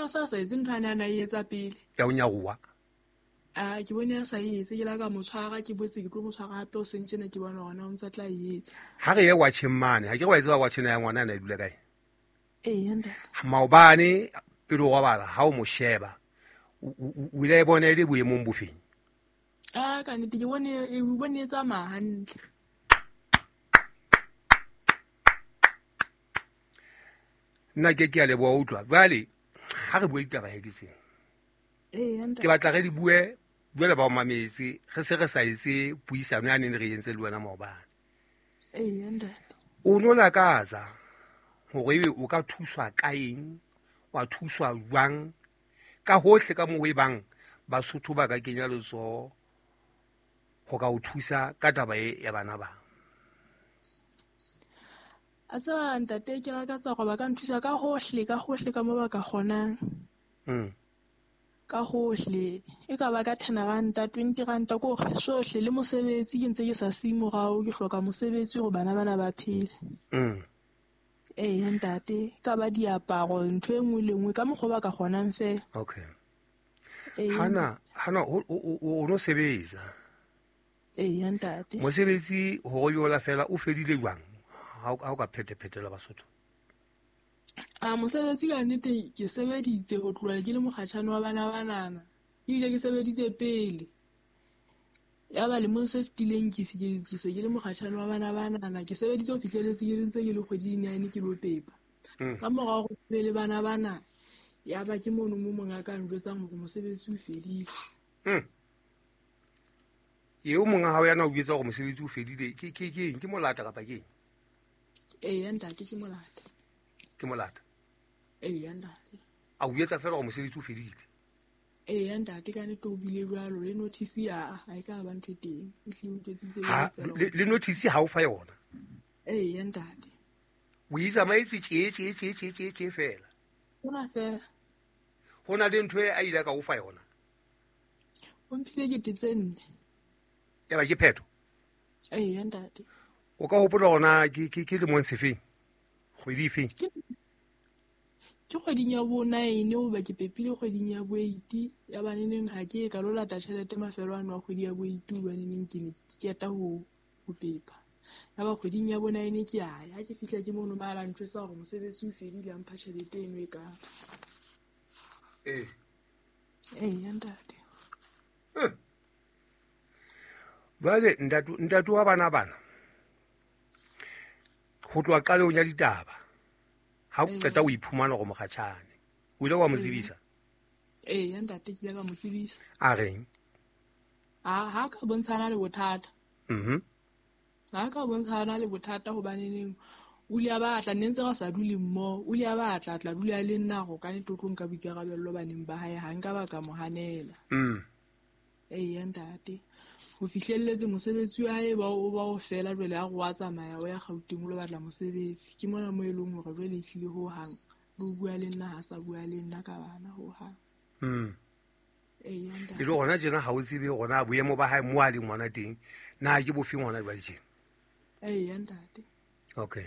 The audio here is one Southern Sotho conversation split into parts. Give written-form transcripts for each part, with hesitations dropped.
bona sa etse ntho ana na etsa pele ya o nyagoa ke bone ya sa etse ke la ka motshwara ke botse ke tlo motshwara hape o sentjene ke bona ona o ntse tla etsa ha re ye wa chemmane ha ke wa etsa wa chena ya ngwana na dula kae ntate maobane pelo wa bala ha o mo sheba o ile bona ile boemong bofeng ka nnete ke bone etsa mahantle nna ke a leboa utlwa jwale ha re bua ditaba he ke tseng ke batla re di bue jwale ba o mametse re se re sa etse puisano ya neng re entse le wena maobane ntate o no lakatsa hore o ka thuswa ka eng wa thuswa jwang ka hohle ka moo e bang Basotho ba ka kenya letsoho ho ka o thusa ka taba ya bana ba a tseba ntate ke lakatsa go ba ka nthusa ka hohle ka mo ba ka kgonang ka hohle e ka ba ka 10 ranta 20 ranta ko sohle le mosebetsi ke ntse ke sa se morao ke hloka mosebetsi go bana ba phele ntate ka ba diaparo ntho engwe le engwe ka mokgwa ba ka kgonang fela okay hana o no sebetsa ntate mosebetsi ho yola fela o fedile jwang ha o ka phetela Basotho mosebetsi ka nnete ke sebeditse go tlola ke le mokgatshane wa bana banana ile ke sebeditse pele ya ba le mo safety-leng ke se ke le mokgatshane wa bana banana ke sebeditse go fihleletse ke ntse ke le kgwedi 9 ke lo pepa ka morago go be le bana bana ya ba ke mono mo monga ka ntlotsang go mosebetsi o fedile o monga ha o yana o bitsa go mosebetsi o fedile ke molata kapa ke ntate ke molata ntate a o bitsa fela go mosebetsi o fedile ntate ka ne to bile jwalo le notice ya ha e ka ba ntho teng e hlile le notice ha o fa yona ntate o itsa maitse tje fela hona le ntho e a ile ka o fa yona o mphile ke tetsenne ya ba ke phetho ntate o ka hopola gona ke le mon sefeng kgwedi feng ke kgweding ya bo 9 o ba ke pepile kgweding ya bo 8 ya baneneng ha ke ka lo lata tšhelete mafelo ano a kgwedi ya bo 8 ba neneng ke ne ke keta ho pepa ya ba kgweding ya bo 9 ke ya ke fihla ke mono ba la ntse sa go mosebetsi o fedile a mpha tšhelete eno e ka ntate Bale ndatu wa bana ho tloa qalong ya ditaba ha o qeta o iphumana go mokgatshane o ile wa mo tsebisa ntate ke ile ka mo tsebisa a reng ha ka bontshana le bothata ha ka bontshana le bothata go baneneng o ile a batla nentse ga sa dule mmo o ile a batla tla dula le nna go ka netotlong ka boikarabello baneng ba hae ha nka ba ka mohanela ntate go fihlelletse mosebetsi wa hae ba o fela jwale a go wa tsamaya o ya Gauteng o lo batla mosebetsi ke mona mo e leng hore jwale ehlile ho hang lo bua le nna ha sa bua le nna ka bana ho hang ntate le gona jena ha o tsebe gona boemo ba hae mo a le ngwana teng na ke bofeng ngwana ba jena ntate okay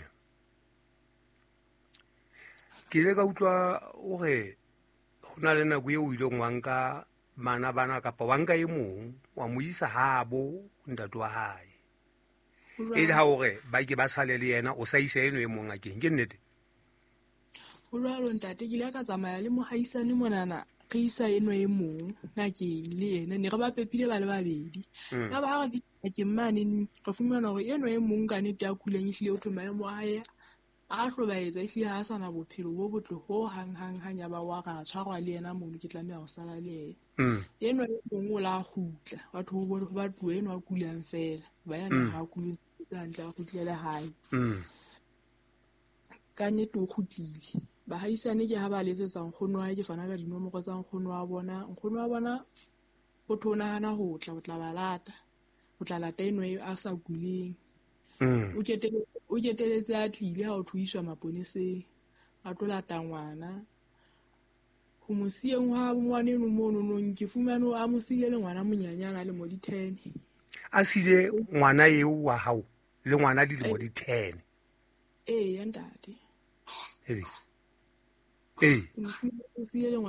ke le ka utlwa o re hona le nako e o ile ngwanka mana bana kapa wanka e mong wa mo isa habo ntate wa hae e le ha hore ba ke ba sale le yena o sa isa eno e mong a keng ke nnete ho jwalo ntate ke ile ka tsamaya le mohaisane monana re isa eno e mong ngakeng le yena ne re ba pepile ba le babedi ya ba ha re fihla ke mane re fumana hore eno e mong ka nnete ya kuleng ehlile o thoma mo hae a hlobaetsa ehlile ha sana bophelo bo botle ho hang ya ba wa ra tshwarwa le yena mono ke tlameha go sala le yena eno e mong o la khutla batho ba tlo eno a kulang fela ba yana ha kuleng hantle a khutlele hae ka nnete o khutlile bahaisane ke ha ba letsetsa nkgono wa ke fana ka dinomoro tsa nkgono wa bona o thona hana ho tla ba lata o tla lata eno a sa kuleng o keteletse a tlile ha o thuiswa maponeseng a tlo lata ngwana ho mosieng wa ngwana eno mono nong ke fumane a mo sile le ngwana monyanyana le mo di 10 a sile ngwana eo wa hao le ngwana di le mo di 10 ntate o sile